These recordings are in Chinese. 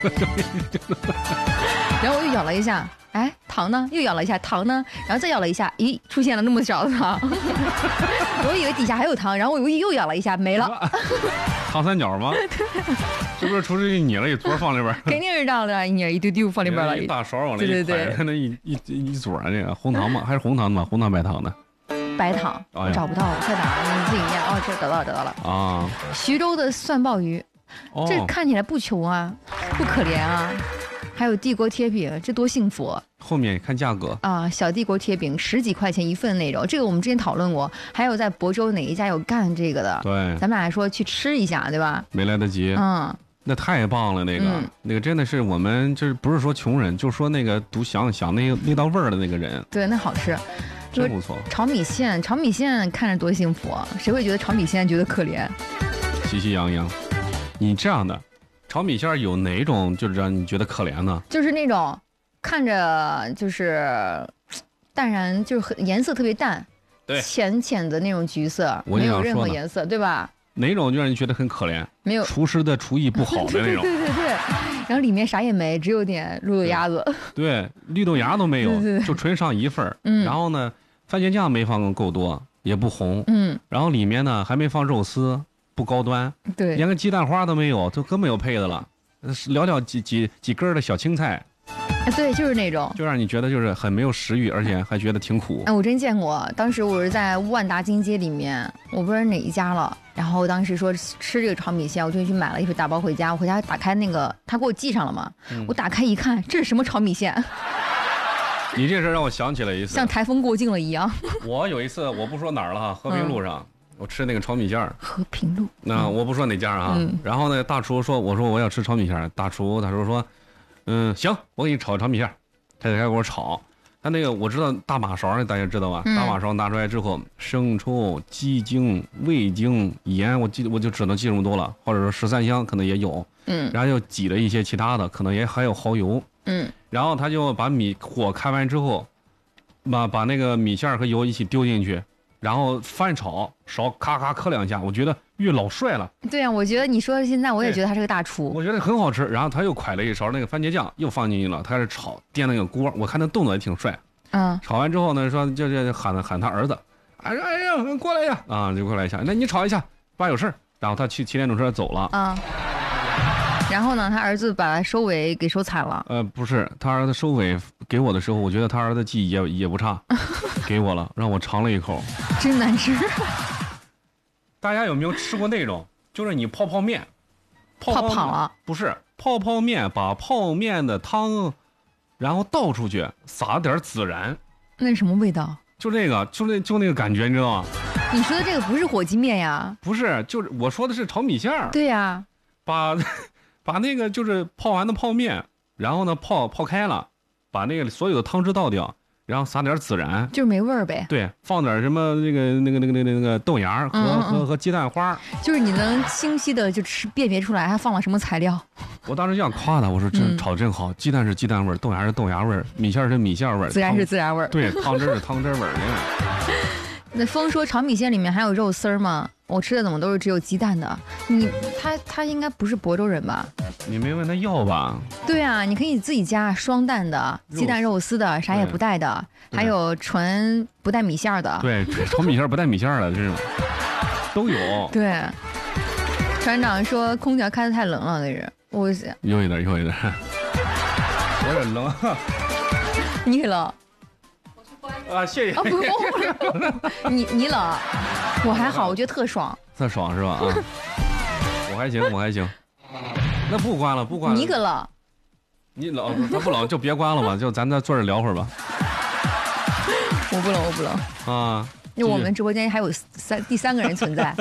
然后我又咬了一下，哎，糖呢？又咬了一下，糖呢？然后再咬了一下，咦，出现了那么小的糖。我以为底下还有糖，然后我又咬了一下，没了。 糖三角吗？是不是厨师捏了一撮放里边？ 肯定是这样的，捏一丢丢放里边了。 一大勺往那一对， 那一撮这个红糖吗？还是红糖吗？红糖白糖的？ 白糖，找不到了，快打，你自己念。哦，这得到了啊！徐州的蒜鲍鱼，这看起来不穷啊，不可怜啊。还有地锅贴饼，这多幸福！ 后面看价格啊，小地锅贴饼10几块钱一份那种，这个我们之前讨论过。还有在亳州哪一家有干这个的？ 对， 咱们俩说去吃一下，对吧？ 没来得及。那太棒了，那个真的是我们就是不是说穷人，就说那个独想那道味儿的那个人。 对，那好吃。 真不错。 炒米线看着多幸福啊！谁会觉得炒米线觉得可怜？ 喜气洋洋。你这样的炒米线有哪种就是让你觉得可怜呢？ 就是那种看着就是淡然，就是颜色特别淡， 对， 浅的那种橘色，没有任何颜色，对吧？ 哪种就让你觉得很可怜？ 没有厨师的厨艺不好的那种。 对。然后里面啥也没，只有点绿豆芽子。 对，绿豆芽都没有， 对， 就纯上一份。然后呢，番茄酱没放够多，也不红。然后里面呢还没放肉丝，不高端。 对， 连个鸡蛋花都没有，就更没有配的了。寥几根的小青菜。 对，就是那种， 就让你觉得就是很没有食欲，而且还觉得挺苦。 我真见过，当时我是在万达金街里面，我不知道哪一家了。然后当时说吃这个炒米线，我就去买了一份大包回家。我回家打开那个，他给我寄上了嘛，我打开一看，这是什么炒米线？ 你这事让我想起了一次， 像台风过境了一样。 我有一次，我不说哪儿了哈，和平路上。我吃那个炒米线儿， 和平路。 那我不说哪家啊。然后呢，大厨说，我说我要吃炒米线儿，大厨说，行，我给你炒米线儿，他就开始给我炒。他那个我知道大马勺，大家知道吧？大马勺拿出来之后，生抽、鸡精、味精、盐，我就只能记这么多了，或者说13香可能也有。然后又挤了一些其他的，可能也还有蚝油。然后他就把火开完之后，把那个米线和油一起丢进去。然后翻炒，勺咔咔磕2下，我觉得越老帅了。 对啊，我觉得你说现在我也觉得他是个大厨， 我觉得很好吃。然后他又㧟了一勺那个番茄酱，又放进去了，他开始炒，颠那个锅，我看他动作也挺帅。炒完之后呢，说就喊他儿子，哎呀，过来呀，就过来一下，那你炒一下，爸有事。然后他去骑电动车走了。 然后呢，他儿子把收尾给收惨了。 不是，他儿子收尾给我的时候，我觉得他儿子技艺也不差，给我了，让我尝了一口， 真难吃。 大家有没有吃过那种，就是你泡面， 泡跑了？ 不是，泡面，把泡面的汤，然后倒出去，撒点孜然。 那是什么味道？ 就那个感觉，你知道吗？ 你说的这个不是火鸡面呀？ 不是，就是我说的是炒米线。 对呀， 把那个就是泡完的泡面，然后呢泡开了，把那个所有的汤汁倒掉，然后撒点孜然， 就是没味儿呗。 对，放点什么那个豆芽和鸡蛋花， 就是你能清晰的就辨别出来还放了什么材料。 我当时这样夸他，我说这炒真好，鸡蛋是鸡蛋味儿，豆芽是豆芽味儿，米线是米线味儿， 孜然是孜然味儿， 对，汤汁是汤汁味儿。 那风说炒米线里面还有肉丝儿吗？我吃的怎么都是只有鸡蛋的？他应该不是亳州人吧？ 你没问他要吧？ 对啊，你可以自己加双蛋的、鸡蛋肉丝的，啥也不带的，还有纯不带米线的。 对，炒米线不带米线的，这种都有。 对，船长说空调开得太冷了，这是我有一点，有点冷。 你冷？ 谢谢。 不是，你冷，我还好，我觉得特爽。 特爽是吧？我还行。那不关了。 你可冷。 你冷，他不冷就别关了吧，就咱再坐着聊会儿吧。 我不冷啊！ 因为我们直播间还有第三个人存在。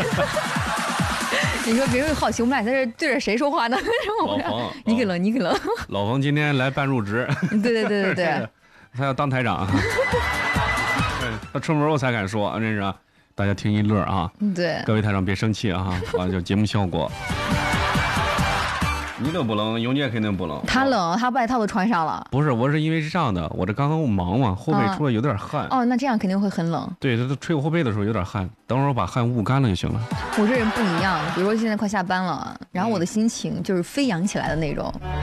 你说别人会好奇，我们俩在这对着谁说话呢？ 老冯， 你可冷。 老冯今天来办入职。 对。 他要当台长。他出门我才敢说，真是大家听一乐啊。 对， 各位台长别生气啊，就节目效果。 你都不冷，永杰肯定不冷。 他冷，他外套都穿上了。 不是，我是因为是这样的，我这刚刚忙嘛，后背出来有点汗。 哦，那这样肯定会很冷。 对，他吹我后背的时候有点汗，等会儿我把汗捂干了就行了。 我这人不一样，比如说现在快下班了，然后我的心情就是飞扬起来的那种。